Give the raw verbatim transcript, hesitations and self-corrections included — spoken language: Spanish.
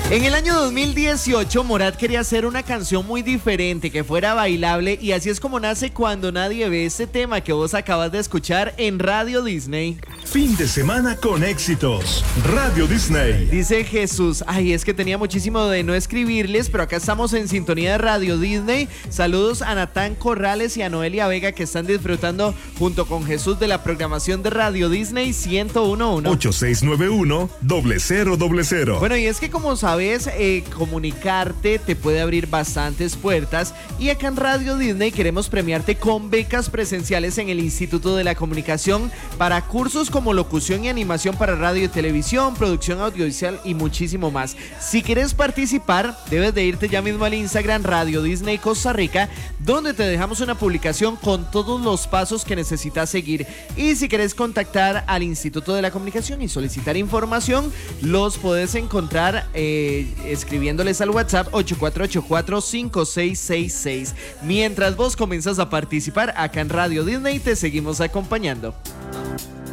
En el año dos mil dieciocho, Morat quería hacer una canción muy diferente, que fuera bailable, y así es como nace Cuando Nadie Ve, este tema que vos acabas de escuchar en Radio Disney. Fin de semana con éxitos. Radio Disney. Dice Jesús, ay, es que tenía muchísimo de no escribirles, pero acá estamos en sintonía de Radio Disney. Saludos a Natán Corrales y a Noelia Vega, que están disfrutando junto con Jesús de la programación de Radio Disney ciento uno punto uno. ocho seis nueve uno, cero cero cero. Bueno, y es que como sabes, eh, comunicarte te puede abrir bastantes puertas, y acá en Radio Disney queremos premiarte con becas presenciales en el Instituto de la Comunicación para cursos como locución y animación para radio y televisión, producción audiovisual y muchísimo más. Si quieres participar, debes de irte ya mismo al Instagram Radio Disney Costa Rica, donde te dejamos una publicación con todos los pasos que necesitas seguir. Y si quieres contactar al Instituto de la Comunicación y solicitar información, los puedes encontrar eh, escribiéndoles al WhatsApp ocho cuatro ocho cuatro, cinco seis seis seis. Mientras vos comienzas a participar acá en Radio Disney, te seguimos acompañando.